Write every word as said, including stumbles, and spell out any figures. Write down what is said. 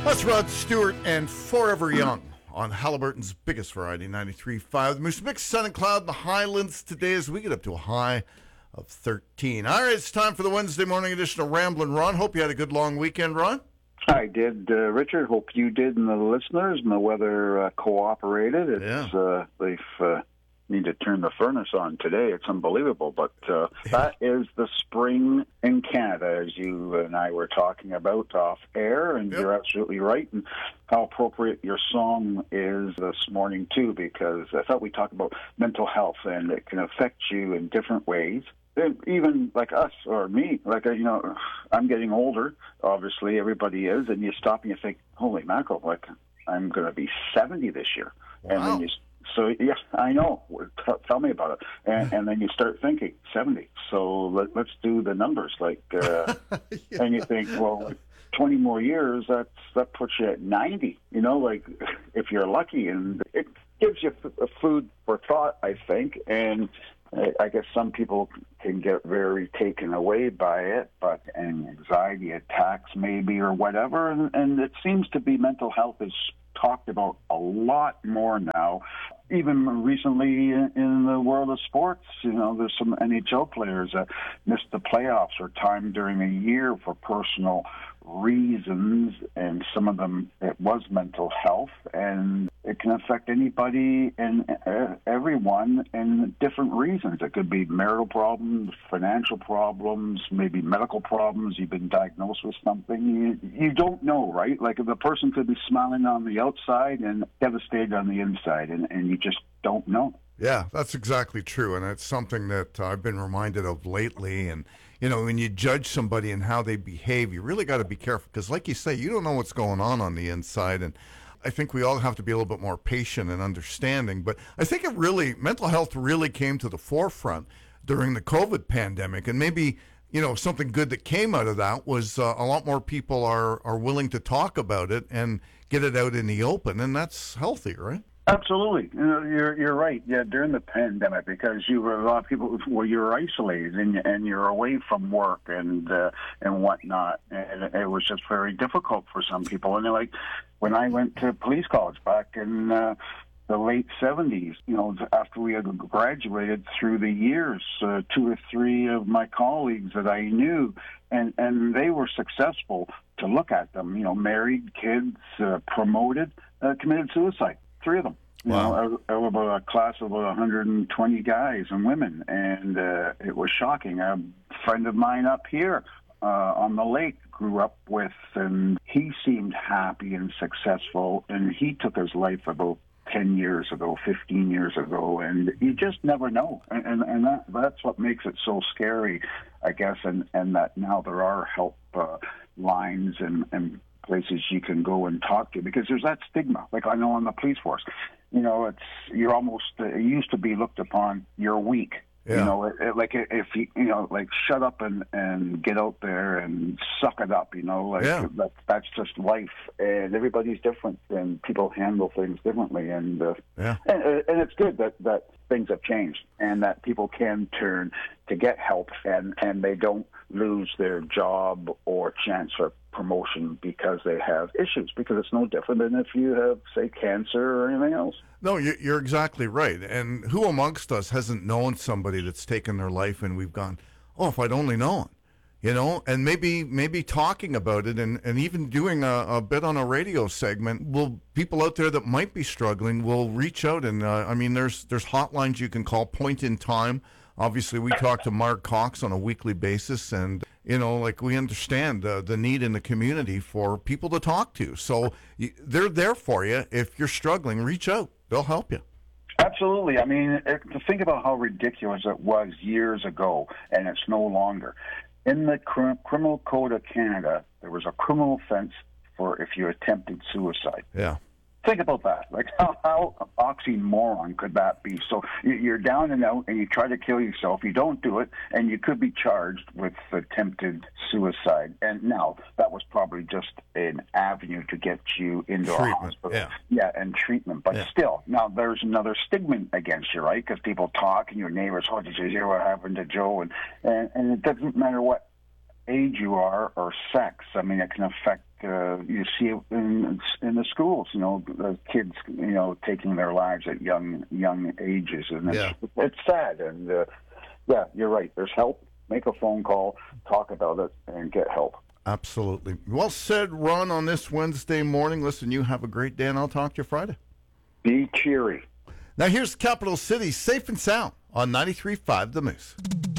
That's Rod Stewart and Forever Young on Halliburton's biggest variety, ninety-three point five. The Moose Mix, sun and cloud in the highlands today as we get up to a high of thirteen. All right, it's time for the Wednesday morning edition of Ramblin' Ron. Hope you had a good long weekend, Ron. I did, uh, Richard. Hope you did, and the listeners, and the weather uh, cooperated. It's, yeah. uh, they've uh, need to turn the furnace on today. It's unbelievable, but uh, yeah. that is the spring in Canada, as you and I were talking about off air, and yep. you're absolutely right. And how appropriate your song is this morning, too, because I thought we talked about mental health, and it can affect you in different ways. And even like us or me, like, you know, I'm getting older, obviously, everybody is, and you stop and you think, holy mackerel, like, I'm going to be seventy this year. Wow. And then you So, yeah, I know. T- tell me about it. And, and then you start thinking, seventy. So let, let's do the numbers. Like, uh, yeah. And you think, well, twenty more years, that's, that puts you at ninety, you know, like if you're lucky. And it gives you f- food for thought, I think. And I guess some people can get very taken away by it, but and anxiety attacks maybe or whatever. And, and it seems to be mental health is talked about a lot more now. Even recently in the world of sports, you know, there's some N H L players that missed the playoffs or time during the year for personal reasons, and some of them it was mental health, and it can affect anybody and uh, everyone in different reasons. It could be marital problems, financial problems, maybe medical problems. You've been diagnosed with something. You, you don't know, right? Like the person could be smiling on the outside and devastated on the inside, and, and you just don't know. Yeah, that's exactly true, and it's something that I've been reminded of lately. And you know, when you judge somebody and how they behave, you really got to be careful because, like you say, you don't know what's going on on the inside. And I think we all have to be a little bit more patient and understanding. But I think it really, mental health really came to the forefront during the COVID pandemic. And maybe, you know, something good that came out of that was uh, a lot more people are, are willing to talk about it and get it out in the open. And that's healthy, right? Absolutely, you know, you're you're right. Yeah, during the pandemic, because you were a lot of people. Well, you're isolated and and you're away from work and uh, and whatnot, and it was just very difficult for some people. And like when I went to police college back in uh, the late seventies, you know, after we had graduated, through the years, uh, two or three of my colleagues that I knew, and and they were successful. To look at them, you know, married, kids, uh, promoted, uh, committed suicide. Three of them. You wow. know, I, I was about a class of about one hundred twenty guys and women, and uh, it was shocking. A friend of mine up here uh, on the lake grew up with, and he seemed happy and successful, and he took his life about ten years ago, fifteen years ago, and you just never know. And, and, and that, that's what makes it so scary, I guess, and, and that now there are help uh, lines and, and places you can go and talk to, because there's that stigma. Like I know on the police force, you know, it's you're almost uh, it used to be looked upon you're weak. Yeah. You know, it, it, like if you you know, like shut up and, and get out there and suck it up. You know, like yeah. that, that's just life, and everybody's different, and people handle things differently, and uh, yeah, and, and it's good that that things have changed and that people can turn to get help, and and they don't lose their job or chance for promotion because they have issues, because it's no different than if you have, say, cancer or anything else. No, you're exactly right. And who amongst us hasn't known somebody that's taken their life and we've gone, oh, if I'd only known, you know, and maybe maybe talking about it and, and even doing a, a bit on a radio segment, will people out there that might be struggling will reach out. And, uh, I mean, there's there's hotlines you can call, Point in Time. Obviously, we talk to Mark Cox on a weekly basis, and, you know, like we understand uh, the need in the community for people to talk to. So you, they're there for you. If you're struggling, reach out. They'll help you. Absolutely. I mean, it, to think about how ridiculous it was years ago, and it's no longer. In the cr- Criminal Code of Canada, there was a criminal offense for if you attempted suicide. Yeah. Think about that. Like, how, how oxymoron could that be? So you're down and out, and you try to kill yourself. You don't do it, and you could be charged with attempted suicide. And now, that was probably just an avenue to get you into treatment, a hospital. Yeah. yeah, and treatment. But yeah. still, now there's another stigma against you, right? Because people talk, and your neighbors, oh, did you hear what happened to Joe? And, and, and it doesn't matter what age you are or sex. I mean, it can affect uh, you see it in in the schools. You know, the kids, you know, taking their lives at young young ages, and it's, Yeah. it's sad. And uh, yeah, you're right. There's help. Make a phone call, talk about it, and get help. Absolutely. Well said, Ron, on this Wednesday morning. Listen, you have a great day, and I'll talk to you Friday. Be cheery. Now here's Capital City, Safe and Sound on ninety-three point five The Moose.